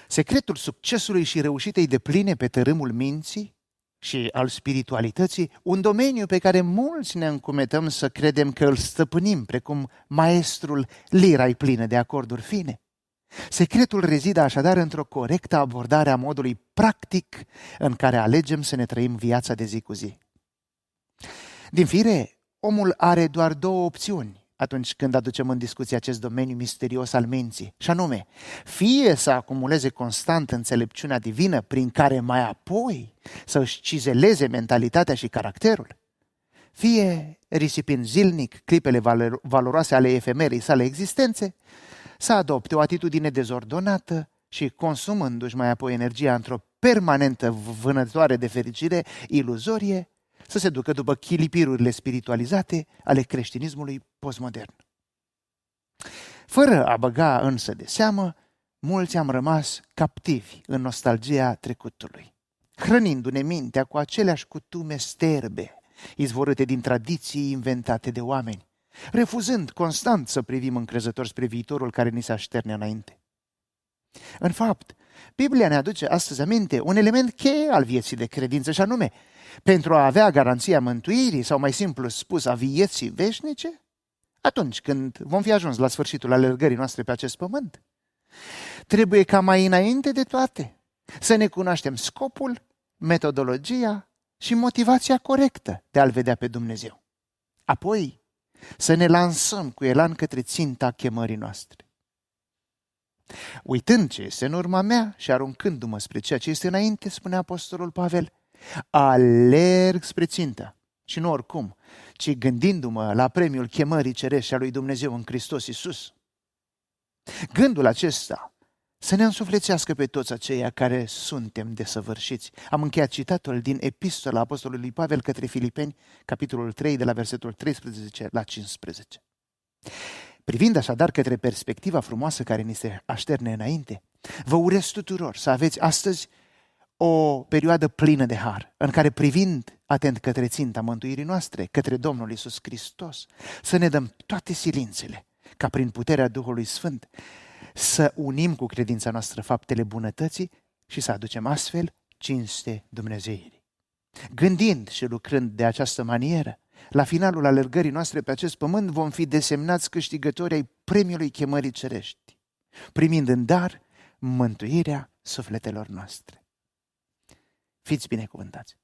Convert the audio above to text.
Secretul succesului și reușitei depline pe tărâmul minții și al spiritualității, un domeniu pe care mulți ne încumetăm să credem că îl stăpânim, precum maestrul lira-i plină de acorduri fine. Secretul rezidă așadar într-o corectă abordare a modului practic în care alegem să ne trăim viața de zi cu zi. Din fire, omul are doar două opțiuni atunci când aducem în discuție acest domeniu misterios al minții, și anume, fie să acumuleze constant înțelepciunea divină prin care mai apoi să își cizeleze mentalitatea și caracterul, fie risipind zilnic clipele valoroase ale efemerei sale existențe, să adopte o atitudine dezordonată și consumându-și mai apoi energia într-o permanentă vânătoare de fericire iluzorie, să se ducă după chilipirurile spiritualizate ale creștinismului postmodern. Fără a băga însă de seamă, mulți am rămas captivi în nostalgia trecutului, hrănindu-ne mintea cu aceleași cutume sterbe, izvorâte din tradiții inventate de oameni, refuzând constant să privim încrezători spre viitorul care ni se așterne înainte. În fapt, Biblia ne aduce astăzi aminte un element cheie al vieții de credință, și anume, pentru a avea garanția mântuirii, sau mai simplu spus, a vieții veșnice, atunci când vom fi ajuns la sfârșitul alergării noastre pe acest pământ, trebuie ca mai înainte de toate să ne cunoaștem scopul, metodologia și motivația corectă de a-L vedea pe Dumnezeu. Apoi să ne lansăm cu elan către ținta chemării noastre. Uitând ce este în urma mea și aruncându-mă spre ceea ce este înainte, spune apostolul Pavel, alerg spre țintă și nu oricum, ci gândindu-mă la premiul chemării cerești a lui Dumnezeu în Hristos Iisus. Gândul acesta să ne însuflețească pe toți aceia care suntem desăvârșiți. Am încheiat citatul din epistola apostolului Pavel către Filipeni, capitolul 3, de la versetul 13 la 15. Privind așadar către perspectiva frumoasă care ni se așterne înainte, vă urez tuturor să aveți astăzi o perioadă plină de har, în care, privind atent către ținta mântuirii noastre, către Domnul Iisus Hristos, să ne dăm toate silințele, ca prin puterea Duhului Sfânt, să unim cu credința noastră faptele bunătății și să aducem astfel cinste Dumnezeirii. Gândind și lucrând de această manieră, la finalul alergării noastre pe acest pământ vom fi desemnați câștigători ai premiului chemării cerești, primind în dar mântuirea sufletelor noastre. Fiți binecuvântați!